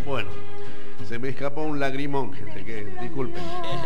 Bueno, se me escapó un lagrimón, gente, que disculpen.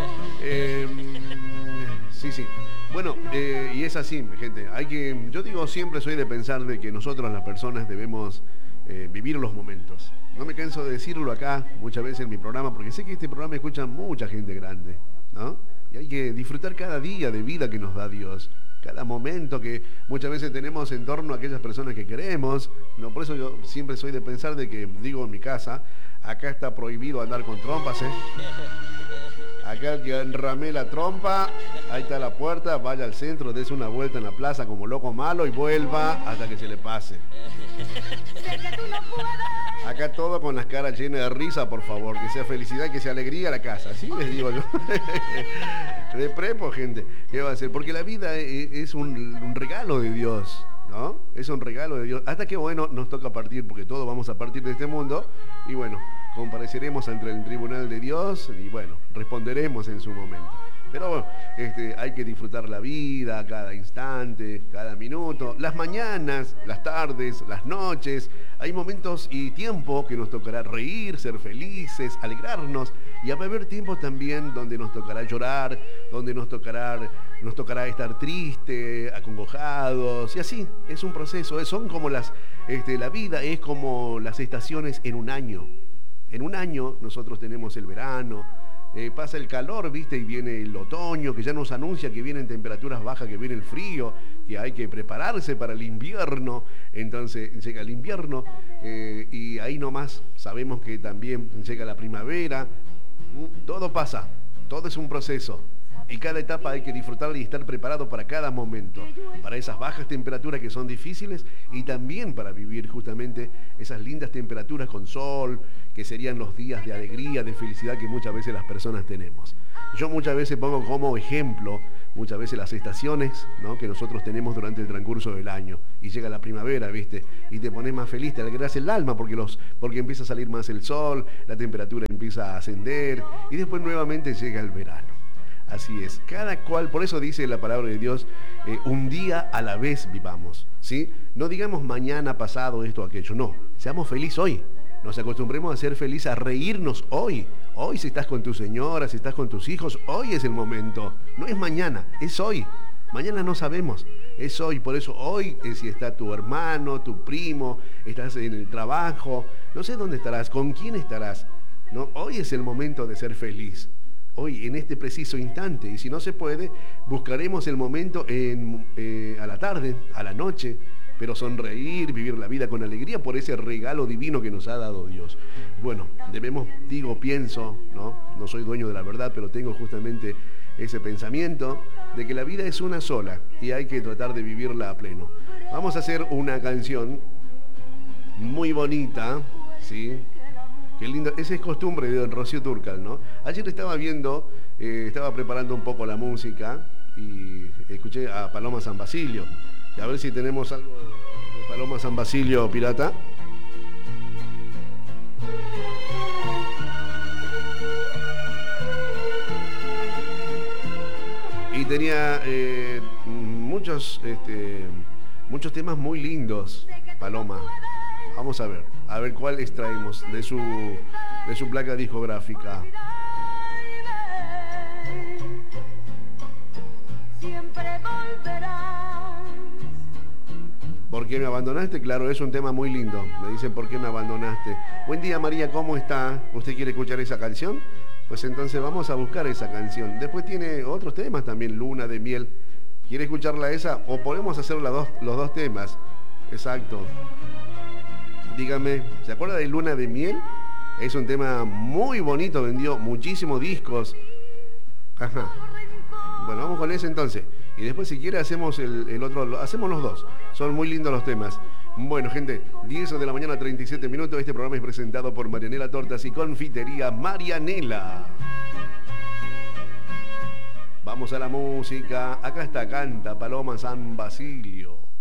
Sí. Bueno, y es así, gente. Yo digo, siempre soy de pensar de que nosotros las personas debemos vivir los momentos. No me canso de decirlo acá muchas veces en mi programa, porque sé que este programa escucha mucha gente grande, ¿no? Y hay que disfrutar cada día de vida que nos da Dios. Cada momento que muchas veces tenemos en torno a aquellas personas que queremos. No, por eso yo siempre soy de pensar de que, digo en mi casa, acá está prohibido andar con trompas, ¿eh? Acá el que enramé la trompa, ahí está la puerta, vaya al centro, dése una vuelta en la plaza como loco malo y vuelva hasta que se le pase. Acá todo con las caras llenas de risa, por favor, que sea felicidad, que sea alegría la casa, así les digo yo. De prepo, gente, ¿qué va a hacer? Porque la vida es un regalo de Dios, ¿no? Es un regalo de Dios. Hasta que, bueno, nos toca partir, porque todos vamos a partir de este mundo, y bueno, compareceremos ante el tribunal de Dios, y bueno, responderemos en su momento. Pero bueno, hay que disfrutar la vida, cada instante, cada minuto, las mañanas, las tardes, las noches. Hay momentos y tiempo que nos tocará reír, ser felices, alegrarnos. Y va a haber tiempos también donde nos tocará llorar, donde nos tocará estar triste, acongojados. Y así, es un proceso. Son como la vida es como las estaciones en un año. En un año nosotros tenemos el verano. Pasa el calor, ¿viste? Y viene el otoño, que ya nos anuncia que vienen temperaturas bajas, que viene el frío, que hay que prepararse para el invierno. Entonces llega el invierno y ahí nomás sabemos que también llega la primavera. Todo pasa, todo es un proceso. Y cada etapa hay que disfrutarla y estar preparado para cada momento, para esas bajas temperaturas que son difíciles y también para vivir justamente esas lindas temperaturas con sol, que serían los días de alegría, de felicidad que muchas veces las personas tenemos. Yo muchas veces pongo como ejemplo, muchas veces las estaciones, ¿no?, que nosotros tenemos durante el transcurso del año. Y llega la primavera, ¿viste? Y te pones más feliz, te alegras el alma porque empieza a salir más el sol, la temperatura empieza a ascender y después nuevamente llega el verano. Así es, cada cual, por eso dice la palabra de Dios, un día a la vez vivamos, ¿sí? No digamos mañana, pasado, esto, aquello, no, seamos felices hoy, nos acostumbremos a ser felices, a reírnos hoy. Hoy si estás con tu señora, si estás con tus hijos, hoy es el momento, no es mañana, es hoy. Mañana no sabemos, es hoy, por eso hoy si está tu hermano, tu primo, estás en el trabajo, no sé dónde estarás, con quién estarás, ¿no? Hoy es el momento de ser feliz. Hoy, en este preciso instante, y si no se puede, buscaremos el momento a la tarde, a la noche, pero sonreír, vivir la vida con alegría por ese regalo divino que nos ha dado Dios. Bueno, pienso, no soy dueño de la verdad, pero tengo justamente ese pensamiento de que la vida es una sola y hay que tratar de vivirla a pleno. Vamos a hacer una canción muy bonita, ¿sí? Qué lindo, esa es costumbre de don Rocío Dúrcal, ¿no? Ayer estaba preparando un poco la música y escuché a Paloma San Basilio. Y a ver si tenemos algo de Paloma San Basilio, pirata. Y tenía muchos temas muy lindos, Paloma. Vamos a ver cuál extraemos de su placa discográfica. Siempre volverás. ¿Por qué me abandonaste? Claro, es un tema muy lindo. Me dicen, ¿por qué me abandonaste? Buen día, María, ¿cómo está? ¿Usted quiere escuchar esa canción? Pues entonces vamos a buscar esa canción. Después tiene otros temas también, Luna de Miel. ¿Quiere escucharla esa? O podemos hacer los dos temas. Exacto. Dígame, ¿se acuerda de Luna de Miel? Es un tema muy bonito, vendió muchísimos discos. Ajá. Bueno, vamos con ese entonces. Y después si quiere hacemos el otro, hacemos los dos. Son muy lindos los temas. Bueno, gente, 10 de la mañana, 37 minutos. Este programa es presentado por Marianela Tortas y Confitería Marianela. Vamos a la música. Acá está, canta Paloma San Basilio.